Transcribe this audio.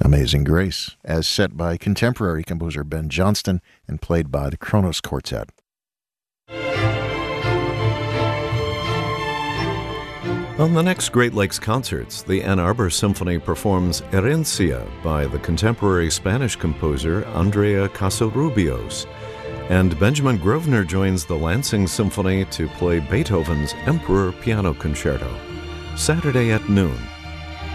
Amazing Grace, as set by contemporary composer Ben Johnston and played by the Kronos Quartet. On the next Great Lakes Concerts, the Ann Arbor Symphony performs Herencia by the contemporary Spanish composer Andrea Casarubios, and Benjamin Grosvenor joins the Lansing Symphony to play Beethoven's Emperor Piano Concerto, Saturday at noon.